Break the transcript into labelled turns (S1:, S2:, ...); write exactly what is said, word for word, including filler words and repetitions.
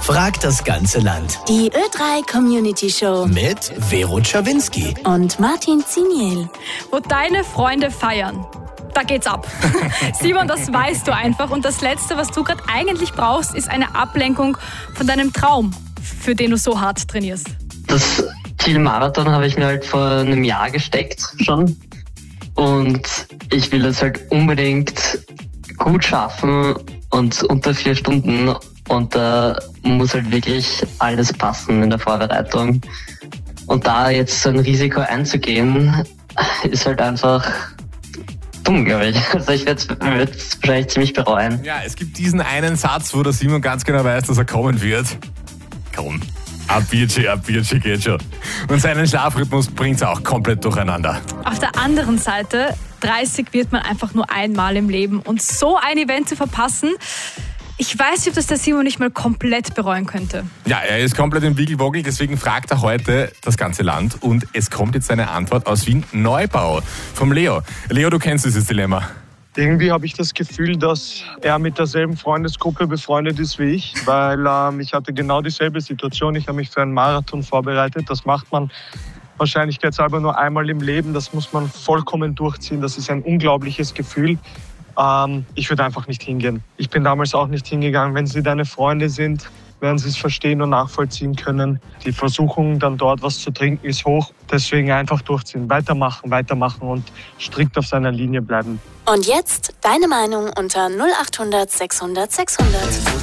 S1: fragt das ganze Land.
S2: Die Ö drei Community Show
S1: Mit Vero Czawinski
S2: und Martin Ziniel.
S3: Wo deine Freunde feiern, da geht's ab. Simon, das weißt du einfach. Und das Letzte, was du gerade eigentlich brauchst, ist eine Ablenkung von deinem Traum, für den du so hart trainierst.
S4: Das Ziel Marathon habe ich mir halt vor einem Jahr gesteckt schon. Und ich will das halt unbedingt gut schaffen und unter vier Stunden. Und da muss halt wirklich alles passen in der Vorbereitung. Und da jetzt so ein Risiko einzugehen, ist halt einfach dumm, glaube ich. Also ich werde es wahrscheinlich ziemlich bereuen.
S5: Ja, es gibt diesen einen Satz, wo der Simon ganz genau weiß, dass er kommen wird. Komm, ab Bierchen, ab Bierchen geht schon. Und seinen Schlafrhythmus bringt es auch komplett durcheinander.
S3: Auf der anderen Seite, dreißig wird man einfach nur einmal im Leben. Und so ein Event zu verpassen, ich weiß nicht, ob das der Simon nicht mal komplett bereuen könnte.
S5: Ja, er ist komplett im Wiggelwoggel, deswegen fragt er heute das ganze Land. Und es kommt jetzt eine Antwort aus Wien Neubau vom Leo. Leo, du kennst dieses Dilemma.
S6: Irgendwie habe ich das Gefühl, dass er mit derselben Freundesgruppe befreundet ist wie ich, weil ähm, ich hatte genau dieselbe Situation. Ich habe mich für einen Marathon vorbereitet. Das macht man wahrscheinlichkeitshalber nur einmal im Leben. Das muss man vollkommen durchziehen. Das ist ein unglaubliches Gefühl. Ähm, ich würde einfach nicht hingehen. Ich bin damals auch nicht hingegangen. Wenn sie deine Freunde sind, werden sie es verstehen und nachvollziehen können. Die Versuchung, dann dort was zu trinken, ist hoch. Deswegen einfach durchziehen, weitermachen, weitermachen und strikt auf seiner Linie bleiben.
S2: Und jetzt deine Meinung unter null acht hundert sechshundert sechshundert.